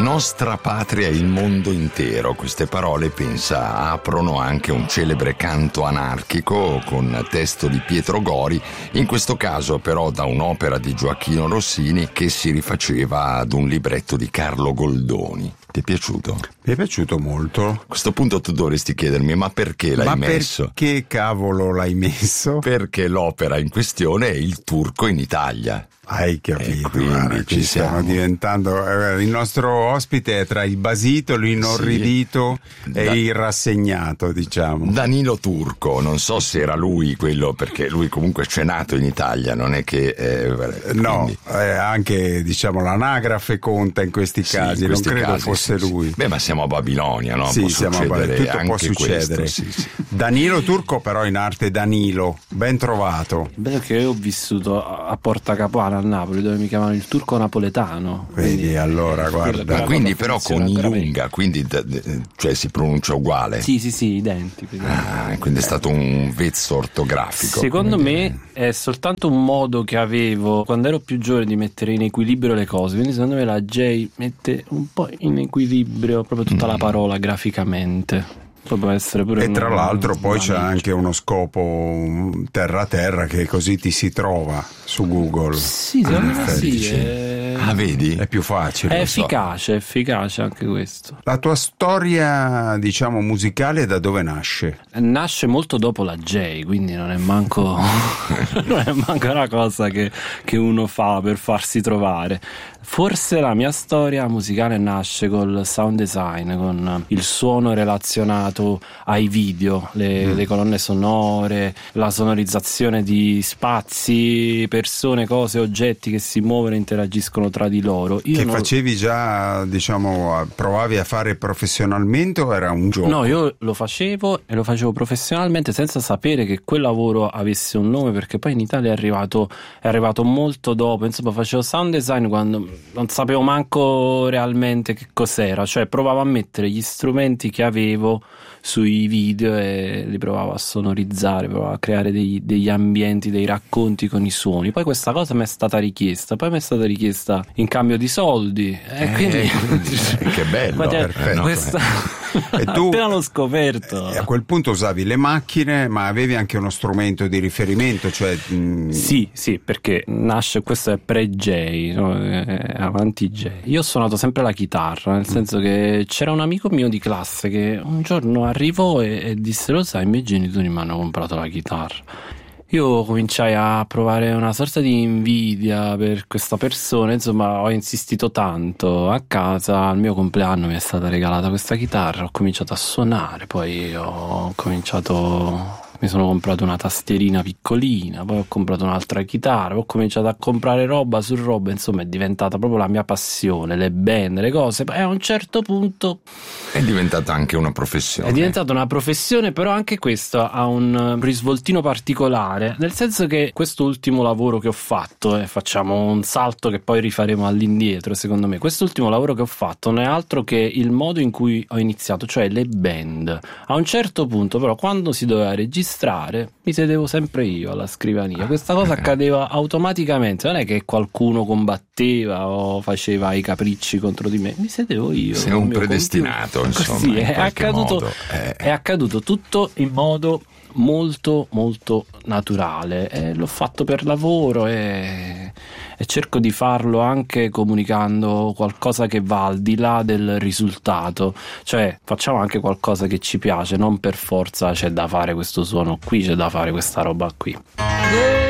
Nostra patria e il mondo intero. Queste parole, pensa, aprono anche un celebre canto anarchico con testo di Pietro Gori, in questo caso però da un'opera di Gioachino Rossini che si rifaceva ad un libretto di Carlo Goldoni. Ti è piaciuto? Mi è piaciuto molto. A questo punto tu dovresti chiedermi: ma perché l'hai messo? Perché cavolo l'hai messo? Perché l'opera in questione è Il Turco in Italia. Hai capito, quindi ci stiamo diventando. Il nostro ospite è tra il basito, l'inorridito e il rassegnato, diciamo. Danilo Turco, non so se era lui quello, perché lui comunque c'è nato in Italia, non è che no, anche diciamo l'anagrafe conta in questi casi, non credo fosse lui. Beh, ma siamo a Babilonia, no? Sì, può siamo a Babilonia, tutto può succedere. Sì. Danilo Turco, però in arte Danilo, ben trovato. Bello che io ho vissuto a Porta Capuana a Napoli, dove mi chiamano il turco napoletano. Vedi, allora guarda. Ma quindi però con I lunga, quindi cioè si pronuncia uguale? Sì, identico. Quindi è stato un vezzo ortografico. Secondo me è soltanto un modo che avevo quando ero più giovane di mettere in equilibrio le cose, quindi secondo me la J mette un po' in equilibrio proprio tutta la parola graficamente. Può essere pure e tra l'altro poi c'è anche uno scopo terra che così ti si trova su Google. Sì, secondo me sì. Vedi? È più facile. È efficace anche questo. La tua storia, diciamo, musicale da dove nasce? Nasce molto dopo la J, quindi non è manco una cosa che uno fa per farsi trovare. Forse la mia storia musicale nasce col sound design, con il suono relazionato ai video, le colonne sonore, la sonorizzazione di spazi, persone, cose, oggetti che si muovono e interagiscono tra di loro. Facevi già, diciamo, provavi a fare professionalmente o era un gioco? No, io lo facevo e lo facevo professionalmente senza sapere che quel lavoro avesse un nome, perché poi in Italia è arrivato molto dopo. Insomma, facevo sound design quando non sapevo manco realmente che cos'era, cioè provavo a mettere gli strumenti che avevo sui video e li provavo a sonorizzare, provavo a creare degli ambienti, dei racconti con i suoni. Poi questa cosa mi è stata richiesta, in cambio di soldi, quindi che bello, perfetto. E tu appena l'ho scoperto, a quel punto usavi le macchine, ma avevi anche uno strumento di riferimento, cioè sì, perché nasce, questo è pre-J, no? Avanti J. Io ho suonato sempre la chitarra, nel senso che c'era un amico mio di classe che un giorno arrivò e disse: lo sai, i miei genitori mi hanno comprato la chitarra. Io cominciai a provare una sorta di invidia per questa persona, insomma ho insistito tanto. A casa al mio compleanno mi è stata regalata questa chitarra, ho cominciato a suonare, poi mi sono comprato una tastierina piccolina, poi ho comprato un'altra chitarra, ho cominciato a comprare roba su roba, insomma è diventata proprio la mia passione, le band, le cose, e a un certo punto è diventata anche una professione. È diventata una professione, però anche questo ha un risvoltino particolare, nel senso che questo ultimo lavoro che ho fatto, facciamo un salto che poi rifaremo all'indietro, secondo me, quest'ultimo lavoro che ho fatto non è altro che il modo in cui ho iniziato, cioè le band. A un certo punto però, quando si doveva registrare, mi sedevo sempre io alla scrivania. Questa cosa accadeva automaticamente, non è che qualcuno combatteva o faceva i capricci contro di me, mi sedevo io. Sei un predestinato, insomma. Sì, è accaduto tutto in modo molto molto naturale, l'ho fatto per lavoro e cerco di farlo anche comunicando qualcosa che va al di là del risultato, cioè facciamo anche qualcosa che ci piace, non per forza c'è da fare questo suono qui, c'è da fare questa roba qui.